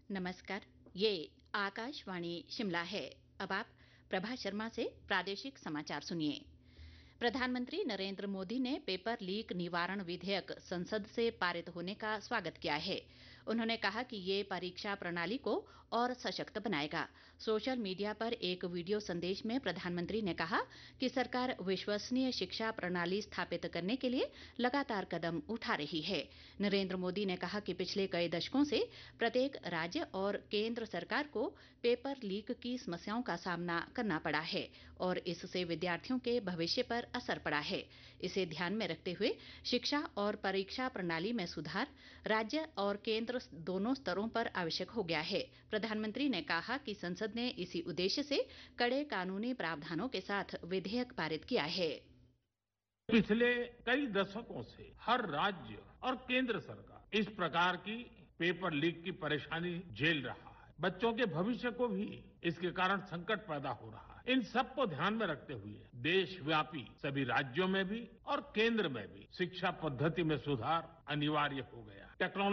नमस्कार। ये आकाशवाणी शिमला है। अब आप प्रभा शर्मा से प्रादेशिक समाचार सुनिए। प्रधानमंत्री नरेंद्र मोदी ने पेपर लीक निवारण विधेयक संसद से पारित होने का स्वागत किया है। उन्होंने कहा कि ये परीक्षा प्रणाली को और सशक्त बनाएगा। सोशल मीडिया पर एक वीडियो संदेश में प्रधानमंत्री ने कहा कि सरकार विश्वसनीय शिक्षा प्रणाली स्थापित करने के लिए लगातार कदम उठा रही है। नरेंद्र मोदी ने कहा कि पिछले कई दशकों से प्रत्येक राज्य और केंद्र सरकार को पेपर लीक की समस्याओं का सामना करना पड़ा है और इससे विद्यार्थियों के भविष्य पर असर पड़ा है। इसे ध्यान में रखते हुए शिक्षा और परीक्षा प्रणाली में सुधार राज्य और केंद्र दोनों स्तरों पर आवश्यक हो गया है। प्रधानमंत्री ने कहा कि संसद ने इसी उद्देश्य से कड़े कानूनी प्रावधानों के साथ विधेयक पारित किया है। पिछले कई दशकों से हर राज्य और केंद्र सरकार इस प्रकार की पेपर लीक की परेशानी झेल रहा है। बच्चों के भविष्य को भी इसके कारण संकट पैदा हो रहा है। इन सबको ध्यान में रखते हुए देशव्यापी सभी राज्यों में भी और केंद्र में भी शिक्षा पद्धति में सुधार अनिवार्य हो गया। टेक्नोलॉजी